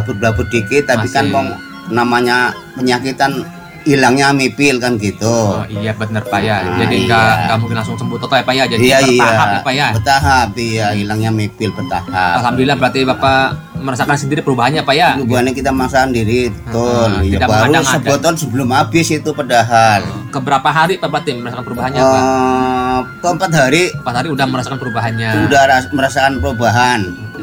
belabur-belabur dikit tapi kan namanya penyakitan hilangnya mipil kan gitu. Oh iya benar Pak ya. Jadi nggak mungkin langsung sembuh total ya Pak ya. Jadi bertahap ya Pak ya. Bertahap iya, hilangnya mipil bertahap. Alhamdulillah berarti Bapak merasakan sendiri perubahannya Pak ya. Perubahannya kita merasakan sendiri betul. Ya, baru sebotol sebelum habis itu padahal. Keberapa hari Pak berarti merasakan perubahannya Pak? Ke 4 hari. 4 hari udah merasakan perubahannya. Sudah merasakan perubahan.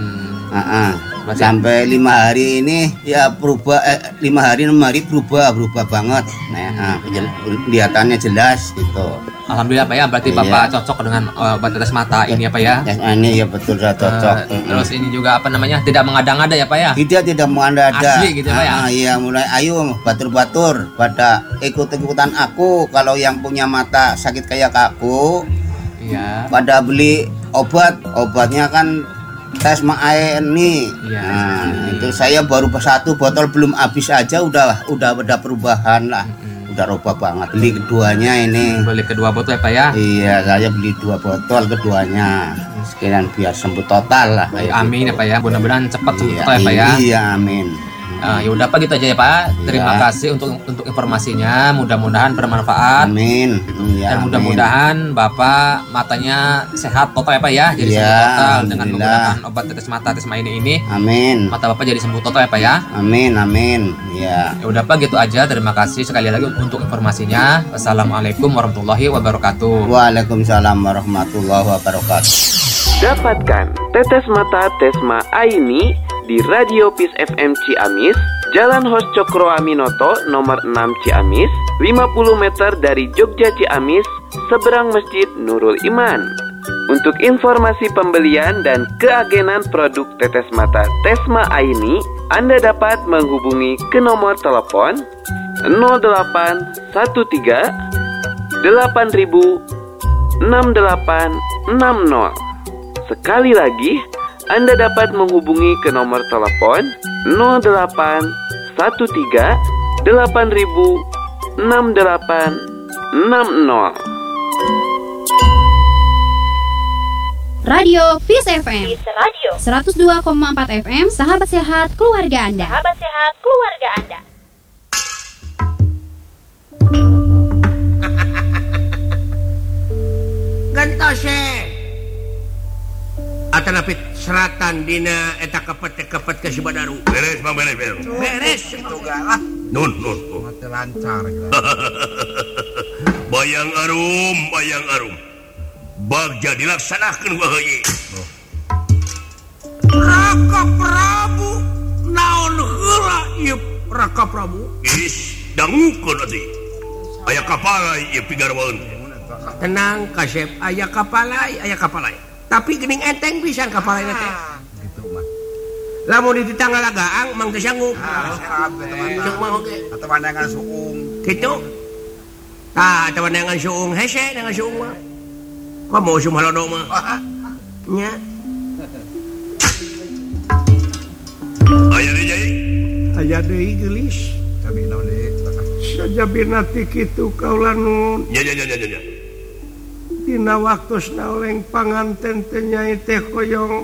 Sampai 5 hari ini ya berubah 5 hari 6 hari berubah banget. Nah, kelihatannya jelas gitu. Alhamdulillah Pak ya, berarti Bapak cocok dengan obat tetes mata ini ya Pak ya. Ini ya betul sudah cocok. Terus ini juga apa namanya? Tidak mengada-ngada ya Pak ya? Tidak mengada-ngada. Asli gitu Pak ya. Iya, mulai ayo batur-batur pada ikut-ikutan aku kalau yang punya mata sakit kayak aku. Iya. Pada beli obatnya kan Tesma ini. Itu saya baru 1 botol belum habis aja udah perubahan lah. Udah robah banget. Beli keduanya ini. Beli kedua botol ya Pak ya? Iya, saya beli 2 botol keduanya. Sekalian biar sembuh total lah. Amin ya Pak ya. Mudah-mudahan cepat sembuh total ya Pak ya. Iya, amin. Ya udah Pak gitu aja ya Pak. Terima kasih untuk informasinya. Mudah-mudahan bermanfaat. Amin. Dan mudah-mudahan Bapak matanya sehat total ya Pak ya. Jadi sembuh total dengan menggunakan obat tetes mata Tesma ini. Amin. Mata Bapak jadi sembuh total ya Pak ya. Amin. Ya udah Pak gitu aja. Terima kasih sekali lagi untuk informasinya. Wassalamualaikum warahmatullahi wabarakatuh. Waalaikumsalam warahmatullahi wabarakatuh. Dapatkan tetes mata Tesma Aini di Radio Peace FM Ciamis, Jalan Hos Cokro Aminoto nomor 6 Ciamis, 50 meter dari Jogja Ciamis, seberang Masjid Nurul Iman. Untuk informasi pembelian dan keagenan produk tetes mata Tesma Aini, Anda dapat menghubungi ke nomor telepon 0813 8000 6860. Sekali lagi, Anda dapat menghubungi ke nomor telepon 0813 8000 6860. Radio Peace FM 102,4 FM, sahabat sehat keluarga Anda. Gantose Atanapit seratan dina eta kepet ke si Badaru. Beres Bang, beres. Beres itu galah. Nun. Mati lancar. Bayang arum. Bagja dilaksanakeun wae. Raka Prabu naon heula ieu Raka Prabu? Dangukeun atuh. Aya kapalai ieu pigarwaeun. Tenang Kasep, aya kapalai. Tapi geuning enteng pisan kapalai teh. Gitu mah. Lamun di Tanggalagang mangga sanggup. Cuk mah oge. Atuh pandangan suung. Kitu. Tah, atuh pandangan suung hese dengan suung mah. Kamu usum halodo mah. Nya. Aya deui geulis. Cabina deui. Sajabina ti kitu kaula nun. Ya. Dina waktosna oleng panganten teh nyai teh koyong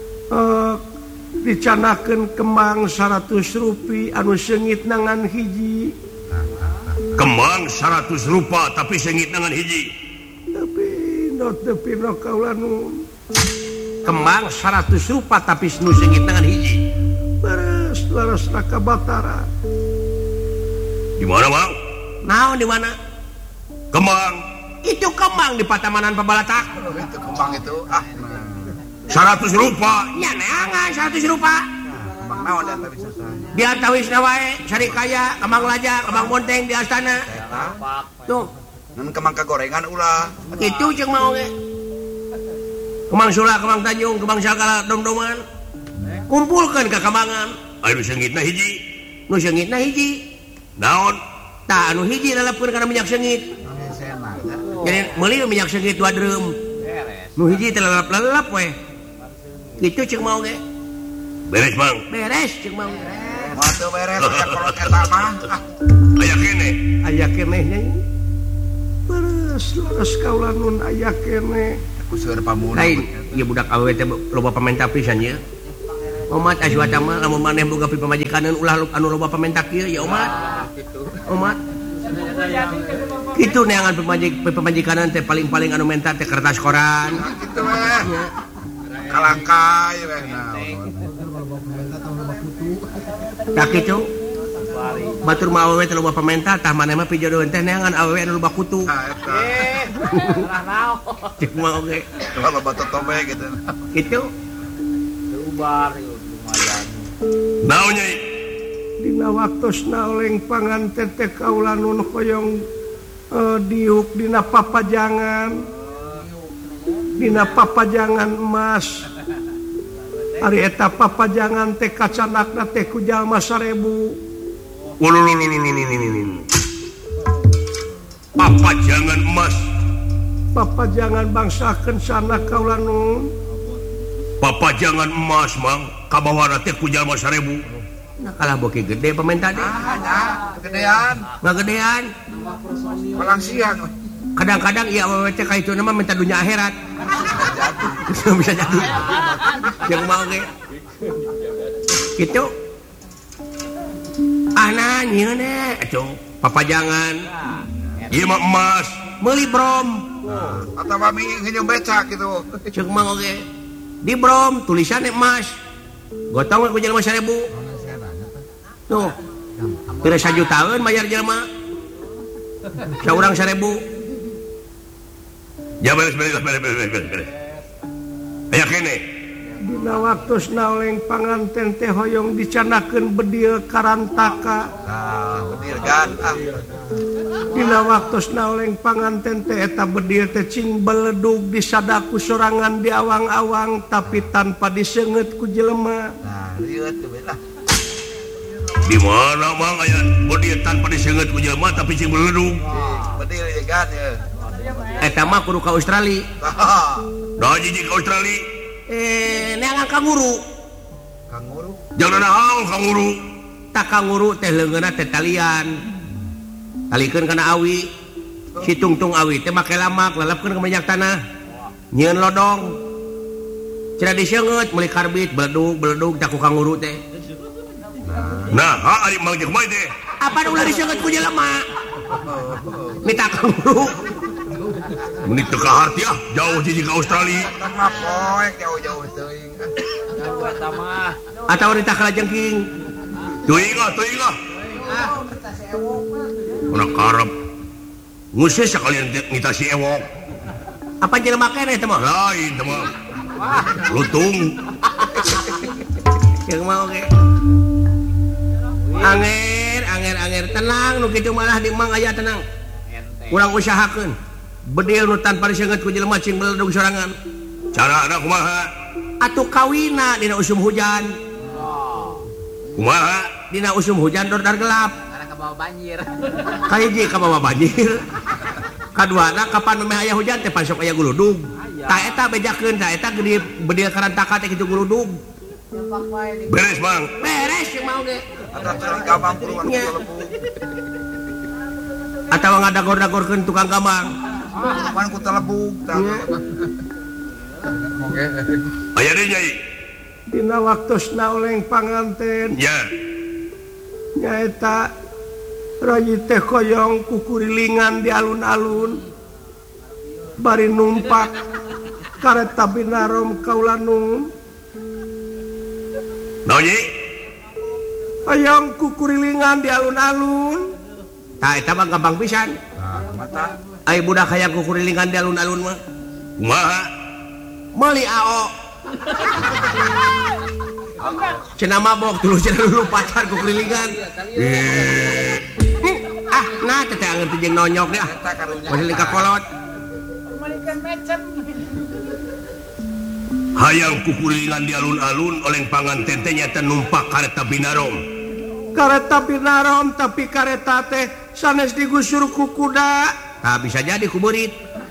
dicanakeun kembang 100 rupi anu seungit nangan hiji. Kembang 100 rupa tapi seungit nangan hiji. Tapi kaula nun. Kembang 100 rupa tapi nu seungit nangan hiji. Laras Raka Batara. Di mana, Bang? Naon di mana? Kembang. Itu kembang di Patamanan Pabalatak. Itu kembang itu 100 rupa. Ya neangan 100 rupa. Kembang naon dan tapi susah. Di antawisna wae Sarikaya, Kembang Laja, Kembang Bonteng di Astana. Tuh, nun kembang kagorengan ulah. Kitu jeung mah oge. Kembang Sula, Kembang Tanjung, Kembang Sagala dom-doman. Kumpulkeun ka kembangan. Anu seungitna hiji. Nu seungitna hiji. Naon? Tah anu hiji lalapkeun kana minyak seungit. Jadi meuli minyak seungit 2 drum. Nu hiji teh lalap-lalap we. Kitu ceuk mau ge. Beres, Bang. Beres ceuk mau. Moal teu beres aya kolot eta mah. Aya keneh nya. Beres kaula nun aya keneh. Ku seueur pamulang. Lain ieu budak awewe teh loba pamenta pisan ieu. Umat aswata mah lamun maneh boga pamajikaneun ulah anu loba pamentak kieu ya umat. Umat. Kitu neangan pamajikaneun teh paling-paling anu menta teh kertas koran. Kitu weh. Kalangkai weh nah. Tak kitu. Batur mah awewe teh loba pamenta tah maneh mah pijodohan teh neangan awewe anu loba kutu. Cek mah oge. Kalau loba totobe gitu. Kitu. Ubar lumayan. Naon nyai? Dina waktosna oleng panganten teh kaula nun hoyong diuk dina papajangan. Dina papajangan emas. Ari eta papajangan teh kacanakna teh ku jalma 1000. Papajangan emas. Papajangan bangsakeun sana kaula nun. Papajangan emas mang kabawana teh ku jalma 1000. Nah kalah boki gede pamenta deh. Gedean. Ngagedean. Palang siang. Kadang-kadang iya awewe teh ka itu nama minta dunia akhirat. Bisa jadi. Yang mau ge. Kitu. Nah nyeun atuh papajangan. Ieu mah emas. Meuli brom. Atau mami ngenyong becak gitu. Ceuk mah oge. Di brom tulisannya emas. Gotong ku jelema 1000. Tuh. Pira sajutaan bayar jelema. Saurang 1000. Ya beres. Aya kene. Dina waktosna oleng panganten teh hoyong dicanakeun bedil karantaka. Nah, bener kan. Dina waktosna oleng panganten teh eta bedil teh cing beledug disadaku sorangan di awang-awang tapi tanpa diseungeut ku jelema. Nah, lieu teh lah. Di mana mang aya bodi tanpa diseungeut ku jelema tapi cing beledug. Bedil ya kan ya. Eta mah kudu ka Australia. Da jiji ka Australia. Neangan kanguru. Kanguru. Jangan naon kanguru. Tak kanguru teh leungeunna teh talian. Talikeun kana awi. Si tungtung awi teh make lamak lelepkeun ka minyak tanah. Nyieun lodong. Cenah diseungeut meuli karbit beledug tak ku kanguru teh. Nah, ari mang jeung kumaha teh? Apa ulah diseungeut ku jelema? Mita kanguru. Mun teu ka hati jauh jiji ka Australia. Tak mah poek jauh-jauh teuing. Jauh eta mah. Atawa ditah kalajengking. Teuing ah. Urang karep. Ngusih sakalian ngita si ewok. Apa jelema keneh teh mah? Lain teh mah. Lutung. Yang mau ge. Anger tenang nu kitu malah di mang aya tenang. Urang usahakeun. Bedil nu tanpa diseungeut ku jelema cing beledug sorangan. Carana kumaha? Atuh kawina dina usum hujan. Kumaha? Dina usum hujan dordar gelap. Karena ke bawah banjir. Kahiji ka bawah banjir. Kaduana kapan meh aya hujan teh pasok aya guludug. Tah eta bejakeun tah eta gede bedil karantaka teh kitu guludug. Beres, Bang. Beres yang mau ge. Atau cari gampang puluhan Nya. lepu. Atawa ngadagor-dagorkeun tukang gambang. Man ku telebuk. Aya deui Nyai. Dina waktosna oleng panganten Ya. nyaeta rayi teh koyong kukurilingan di alun-alun bari numpak kareta binarom kaula nun Naon Nyai? hoyong kukurilingan di alun-alun. Tah eta mah gampang pisan. Mata. Ai budak hayang kukurilingan di alun-alun mah. Kumaha? Meuli AO. Cenah mabok dulu cenah dulu pacar kukurilingan. Nah teteh angin teh jeung nonyok deh. Masih lika kolot. Hayang kukulingan di alun-alun oleh panganten teh nyata numpak kareta binarom. Kareta binarom tapi kareta teh sanes digusur ku kuda. Tah bisa jadi ku beurit.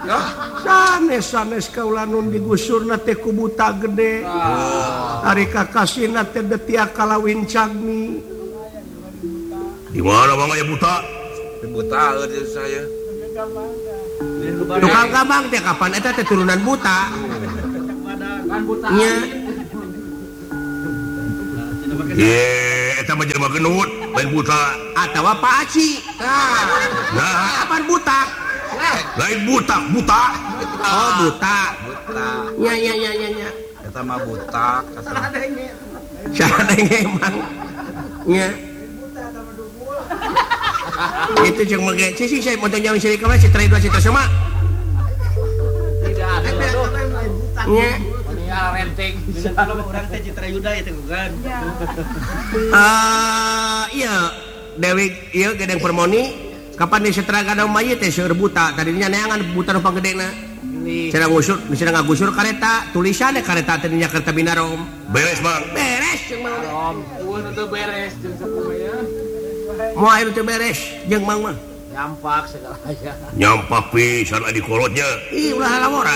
Sanes kaula nun digusur teh ku buta gede. Ari kakasina teh detia kalawin cagni. Di mana Bang aya buta? Buta euy saya. Tukang gambang teh kapan eta teh turunan buta. Nya. eta mah jelema genut lain buta atawa Pak Aci nah apaan buta lain buta oh buta nya Eta mah butak. Sadenge emang nya itu jeung mage sih saya mau tanya sih kamu si tray 2 situ sama tidak ada nya renting kalau urang teh Citra Yuda itu kan iya Dewi iya gedeng Permoni kapan di setra gadang mayit teh seueur buta tadinya neangan buta nu panggedena cenah ngagusur kareta tulisannya kareta teh nya Kerta Binarom beres Mang beres jeung Mang Uun teu beres jeung sakumaha moal anu teu beres jeung Mang mah nyampak segala aja nyampak pisan adi kolotnya ih ulah lamora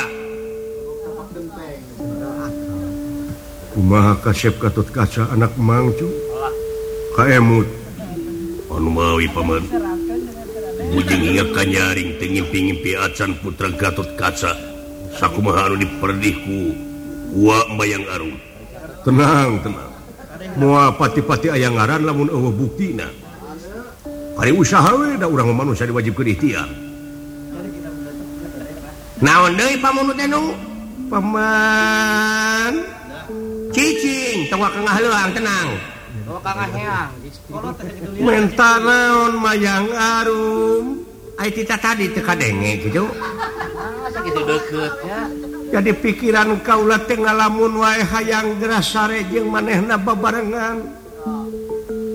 kumaha kasep Gatot Kaca anak Mang cu kaemut anu mawi paman bujing ingat kanyaring teu ngimpi-ngimpi acan putra Gatot Kaca sakumaha anu diperdihku wa Mbayang Arum tenang moal pati-pati aya ngaran lamun eueuh buktina ari usaha we da urang manusia diwajibkeun ikhtiar naon deui pamunut teh nu paman cicing tong ka ngahleuang tenang menta naon Mayang Arum ai tita tadi teu kadenge kitu sakitu deukeut ya jadi pikiran kaula teh ngalamun wae hayang geras sare jeung manehna babarengan